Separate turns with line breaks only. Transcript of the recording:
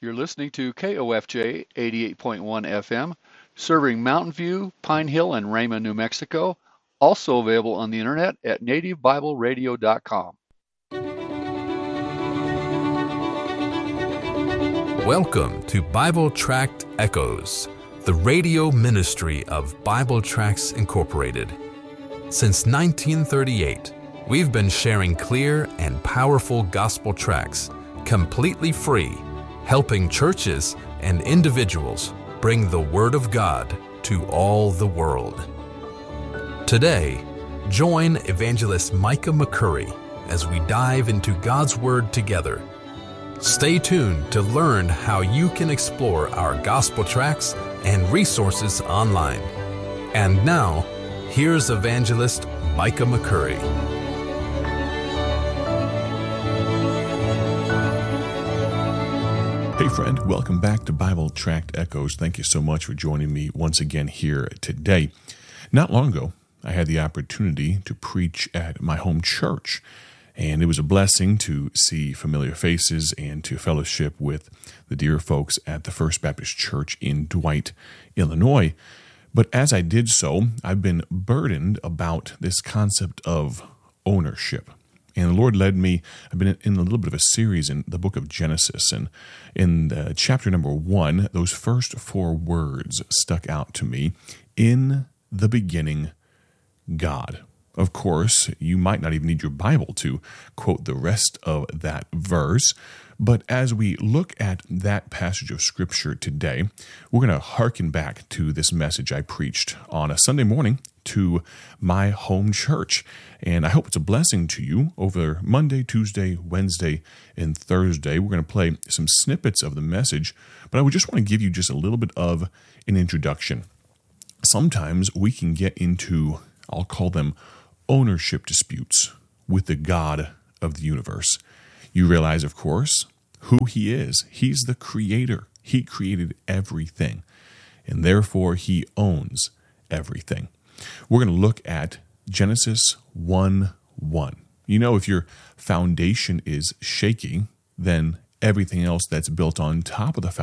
You're listening to KOFJ 88.1 FM, serving Mountain View, Pine Hill, and Rama, New Mexico. Also available on the internet at nativebibleradio.com.
Welcome to Bible Tract Echoes, the radio ministry of Bible Tracts Incorporated. Since 1938, we've been sharing clear and powerful gospel tracts, completely free, helping churches and individuals bring the Word of God to all the world. Today, join Evangelist Micah McCurry as we dive into God's Word together. Stay tuned to learn how you can explore our gospel tracts and resources online. And now, here's Evangelist Micah McCurry.
Hey friend, welcome back to Bible Tract Echoes. Thank you so much for joining me once again here today. Not long ago, I had the opportunity to preach at my home church, and it was a blessing to see familiar faces and to fellowship with the dear folks at the First Baptist Church in Dwight, Illinois. But as I did so, I've been burdened about this concept of ownership. And the Lord led me, I've been in a little bit of a series in the book of Genesis, and in chapter number 1, those first 4 words stuck out to me. In the beginning, God. Of course, you might not even need your Bible to quote the rest of that verse, but as we look at that passage of Scripture today, we're going to hearken back to this message I preached on a Sunday morning to my home church. And I hope it's a blessing to you. Over Monday, Tuesday, Wednesday, and Thursday, we're going to play some snippets of the message, but I would just want to give you just a little bit of an introduction. Sometimes we can get into, I'll call them ownership disputes with the God of the universe. You realize, of course, who He is. He's the Creator. He created everything, and therefore He owns everything. We're going to look at Genesis 1:1. You know, if your foundation is shaky, then everything else that's built on top of the